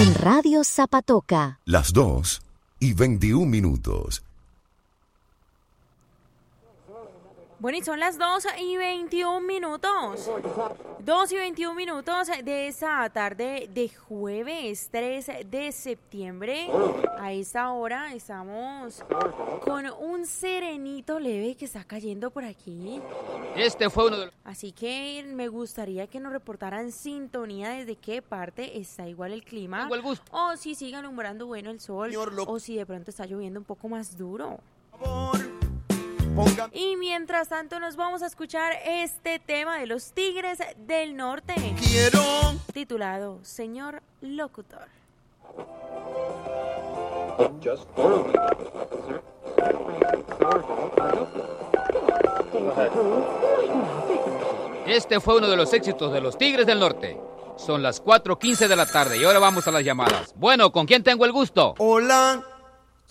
En Radio Zapatoca. Las 2:21. Bueno, y son las 2:21. 2:21 de esa tarde de jueves 3 de septiembre. A esta hora estamos con un serenito leve que está cayendo por aquí. Este fue uno de los... Así que me gustaría que nos reportaran sintonía desde qué parte está igual el clima. Tengo el gusto. O si sigue alumbrando bueno el sol. O si de pronto está lloviendo un poco más duro. Y mientras tanto nos vamos a escuchar este tema de los Tigres del Norte, titulado Señor Locutor. Este fue uno de los éxitos de los Tigres del Norte. Son las 4:15 de la tarde y ahora vamos a las llamadas. Bueno, ¿con quién tengo el gusto? Hola.